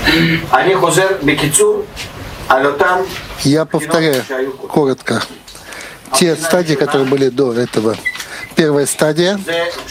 Я повторяю коротко те стадии, которые были до этого. Первая стадия